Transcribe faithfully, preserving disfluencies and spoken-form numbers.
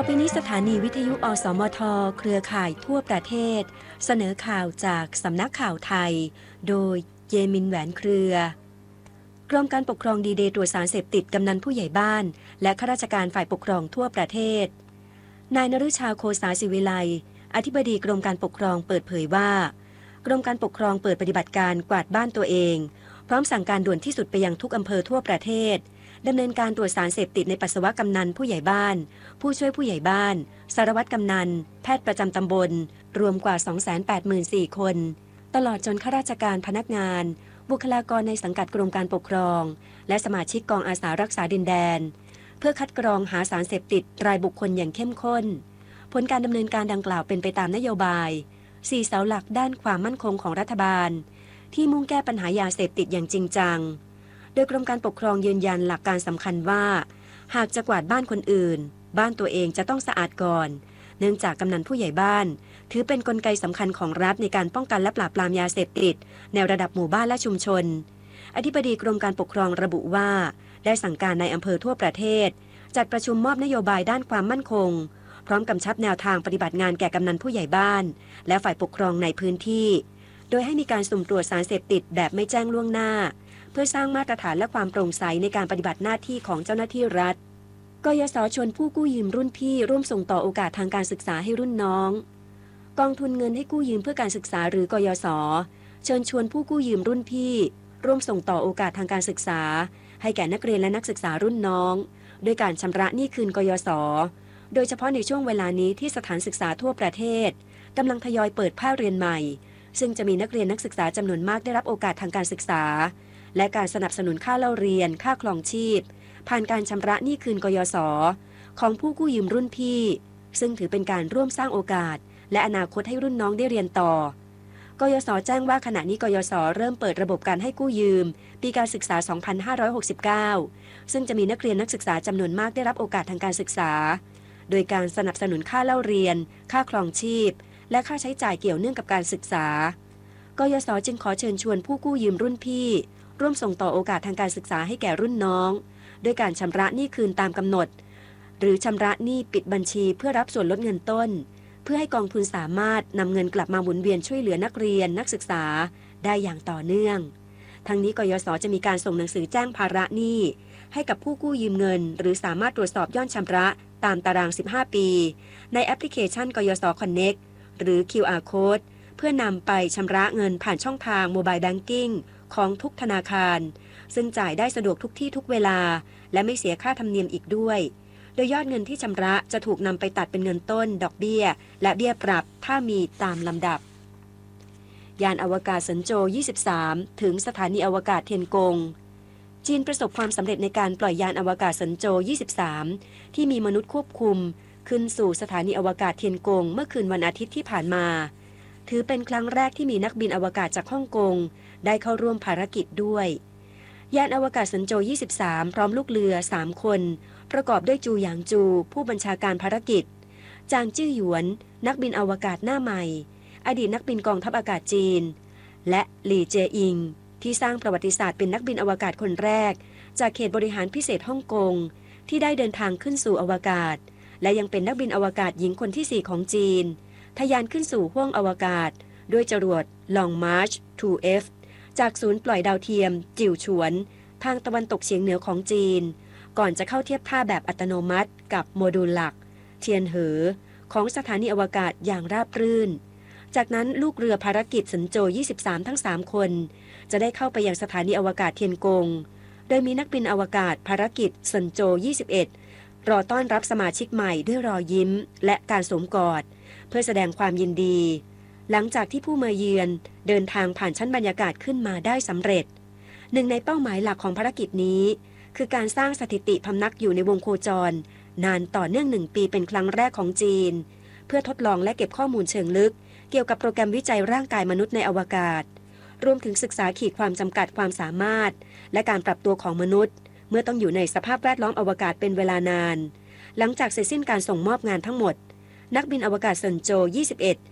อไปนี้สถานีวิทยุอสมทเครือข่ายทั่วประเทศเสนอข่าวจากสำนักข่าวไทยโดยเยมินแหวนเครือกรมการปกครองดีเดย์ตรวจสารเสพติดกำนันผู้ใหญ่บ้านและข้าราชการฝ่ายปกครองทั่วประเทศนายนฤชาโคสาศิวิไลอธิบดีกรมการปกครองเปิดเผยว่ากรมการปกครองเปิดปฏิบัติการกวาดบ้านตัวเองพร้อมสั่งการด่วนที่สุดไปยังทุกอำเภอทั่วประเทศดำเนินการตรวจสารเสพติดในปัสสาวะกำนันผู้ใหญ่บ้านผู้ช่วยผู้ใหญ่บ้านสารวัตรกำนันแพทย์ประจำตำบลรวมกว่า สองแสนแปดหมื่นสี่ คนตลอดจนข้าราชการพนักงานบุคลากรในสังกัดกรมการปกครองและสมาชิกกองอาสารักษาดินแดนเพื่อคัดกรองหาสารเสพติดรายบุคคลอย่างเข้มข้นผลการดำเนินการดังกล่าวเป็นไปตามนโยบายสี่เสาหลักด้านความมั่นคงของรัฐบาลที่มุ่งแก้ปัญหายาเสพติดอย่างจริงจังโดยกรมการปกครองยืนยันหลักการสำคัญว่าหากจะกวาดบ้านคนอื่นบ้านตัวเองจะต้องสะอาดก่อนเนื่องจากกำนันผู้ใหญ่บ้านถือเป็นกลไกสำคัญของรัฐในการป้องกันและปราบปรามยาเสพติดในระดับหมู่บ้านและชุมชนอธิบดีกรมการปกครองระบุว่าได้สั่งการในอำเภอทั่วประเทศจัดประชุมมอบนโยบายด้านความมั่นคงพร้อมกำชับแนวทางปฏิบัติงานแก่กำนันผู้ใหญ่บ้านและฝ่ายปกครองในพื้นที่โดยให้มีการสุ่มตรวจสารเสพติดแบบไม่แจ้งล่วงหน้าเพื่อสร้างมาตรฐานและความโปร่งใสในการปฏิบัติหน้าที่ของเจ้าหน้าที่รัฐกยศ.ชวนผู้กู้ยืมรุ่นพี่ร่วมส่งต่อโอกาสทางการศึกษาให้รุ่นน้องกองทุนเงินให้กู้ยืมเพื่อการศึกษาหรือกยศ.เชิญชวนผู้กู้ยืมรุ่นพี่ร่วมส่งต่อโอกาสทางการศึกษาให้แก่นักเรียนและนักศึกษารุ่นน้องด้วยการชำระหนี้คืนกยศ.โดยเฉพาะในช่วงเวลานี้ที่สถานศึกษาทั่วประเทศกำลังทยอยเปิดภาคเรียนใหม่ซึ่งจะมีนักเรียนนักศึกษาจำนวนมากได้รับโอกาสทางการศึกษาและการสนับสนุนค่าเล่าเรียนค่าครองชีพผ่านการชำระหนี้คืนกยศ.ของผู้กู้ยืมรุ่นพี่ซึ่งถือเป็นการร่วมสร้างโอกาสและอนาคตให้รุ่นน้องได้เรียนต่อกยศ.แจ้งว่าขณะนี้กยศ.เริ่มเปิดระบบการให้กู้ยืมปีการศึกษา สองพันห้าร้อยหกสิบเก้า ซึ่งจะมีนักเรียนนักศึกษาจำนวนมากได้รับโอกาสทางการศึกษาโดยการสนับสนุนค่าเล่าเรียนค่าครองชีพและค่าใช้จ่ายเกี่ยวเนื่องกับการศึกษากยศ.จึงขอเชิญชวนผู้กู้ยืมรุ่นพี่ร่วมส่งต่อโอกาสทางการศึกษาให้แก่รุ่นน้องด้วยการชำระหนี้คืนตามกำหนดหรือชำระหนี้ปิดบัญชีเพื่อรับส่วนลดเงินต้นเพื่อให้กองทุนสามารถนำเงินกลับมาหมุนเวียนช่วยเหลือนักเรียนนักศึกษาได้อย่างต่อเนื่องทั้งนี้กยศ.จะมีการส่งหนังสือแจ้งภาระหนี้ให้กับผู้กู้ยืมเงินหรือสามารถตรวจสอบยอดชำระตามตารางสิบห้าปีในแอปพลิเคชันกยศ. Connect หรือ คิว อาร์ Code เพื่อนำไปชำระเงินผ่านช่องทางโมบายแบงกิ้งของทุกธนาคารซึ่งจ่ายได้สะดวกทุกที่ทุกเวลาและไม่เสียค่าธรรมเนียมอีกด้วยโดยยอดเงินที่ชำระจะถูกนำไปตัดเป็นเงินต้นดอกเบี้ยและเบี้ยปรับถ้ามีตามลำดับยานอวกาศเซินโจวยี่สิบสามถึงสถานีอวกาศเทียนกงจีนประสบความสำเร็จในการปล่อยยานอวกาศเซินโจวยี่สิบสามที่มีมนุษย์ควบคุมขึ้นสู่สถานีอวกาศเทียนกงเมื่อคืนวันอาทิตย์ที่ผ่านมาถือเป็นครั้งแรกที่มีนักบินอวกาศจากฮ่องกงได้เข้าร่วมภารกิจด้วยยานอวกาศเซินโจวยี่สิบสามพร้อมลูกเรือสามคนประกอบด้วยจูหยางจูผู้บัญชาการภารกิจจางจื้อหยวนนักบินอวกาศหน้าใหม่อดีตนักบินกองทัพอากาศจีนและหลี่เจอิงที่สร้างประวัติศาสตร์เป็นนักบินอวกาศคนแรกจากเขตบริหารพิเศษฮ่องกงที่ได้เดินทางขึ้นสู่อวกาศและยังเป็นนักบินอวกาศหญิงคนที่สี่ของจีนทะยานขึ้นสู่ห้วงอวกาศด้วยจรวด Long March ทู เอฟ จากศูนย์ปล่อยดาวเทียมจิ๋วฉวนทางตะวันตกเฉียงเหนือของจีนก่อนจะเข้าเทียบท่าแบบอัตโนมัติกับโมดูลหลักเทียนเหอของสถานีอวกาศอย่างราบรื่นจากนั้นลูกเรือภารกิจเซินโจวยี่สิบสามทั้งสามคนจะได้เข้าไปยังสถานีอวกาศเทียนกงโดยมีนักบินอวกาศภารกิจเซินโจวยี่สิบเอ็ดรอต้อนรับสมาชิกใหม่ด้วยรอยยิ้มและการสวมกอดเพื่อแสดงความยินดีหลังจากที่ผู้มาเยือนเดินทางผ่านชั้นบรรยากาศขึ้นมาได้สำเร็จหนึ่งในเป้าหมายหลักของภารกิจนี้คือการสร้างสถิติพำนักอยู่ในวงโคจรนานต่อเนื่องหนึ่งปีเป็นครั้งแรกของจีนเพื่อทดลองและเก็บข้อมูลเชิงลึกเกี่ยวกับโปรแกรมวิจัยร่างกายมนุษย์ในอวกาศรวมถึงศึกษาขีดความจำกัดความสามารถและการปรับตัวของมนุษย์เมื่อต้องอยู่ในสภาพแวดล้อมอวกาศเป็นเวลานานหลังจากเสร็จสิ้นการส่งมอบงานทั้งหมดนักบินอวกาศเซินโจวยี่สิบเอ็ด